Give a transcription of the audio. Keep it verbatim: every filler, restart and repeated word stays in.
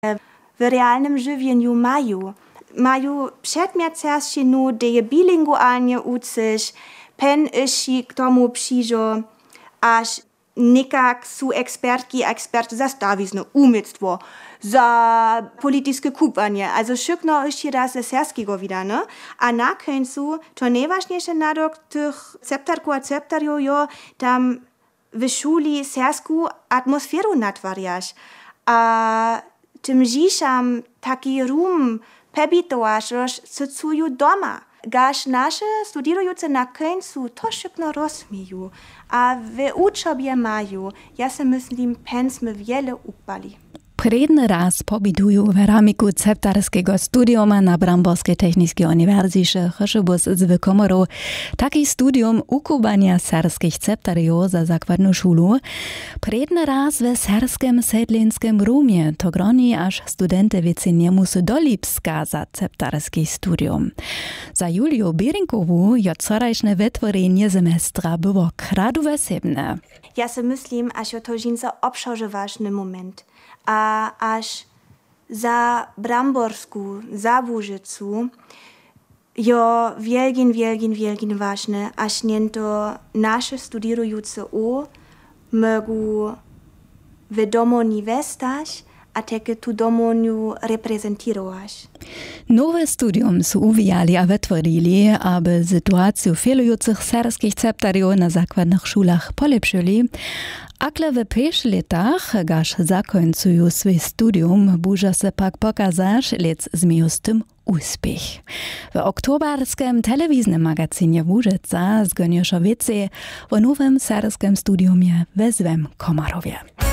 w realnym żywieniu mają. Mają przedmiot serszczynu, gdzie je bilingualnie uczysz, pen ishi k tomu przyjdzie, aż nikak su ekspertki a eksperty za stawizne umysłstwo, za polityczne kupanie. Also szybko ishi raz ze serskiego widane, a na końcu to najważniejsze nadok tych ceptarków a ceptariów jo tam w szuli sersku atmosferu natwarjasz. A tym dziszam taki rum pebitowasz, że sycuju doma. Gaż nasze studiujące na końcu to szybko rozumieją, a w uczobie mają. Ja se myślim, pensmy wiele upali. Predny raz pobytuju w ramiku ceptarskiego studiuma na Bramborskiej Technicznej Uniwersytecie Chrzybus z Wykomoru. Taki studium ukubania serskich ceptariów za zakładną szulu. Predny raz w serskim sedlinskim rumie to groni aż studenty wiecie musu do Lipska za ceptarski studium. Za Juliu Bierinkową je wczorajsze wytworzenie semestra było kradu wesebne. Ja se myślim, aż to dżinsa obszarze ważny moment. A aż za Bramborsku, za Łużycu, jo wielgin, wielgin, wielgin ważne, aż nie to nasze studiujące u mogą w domoni westać, a takie tu domoniu reprezentować. Nowe studium su uwijali a wytworili, aby sytuację failujących serskich ceptariów na zakładnych szulach polepszyli. Akle w pierwszych latach, gaż zakońcują swój studium, buże se pak pokazać, lec zmieją z tym uspech. W oktobarskim telewizyjnym magazynie Łużyca zgonioszo wiece o nowym serskim studiumie we Zwem Komarowie.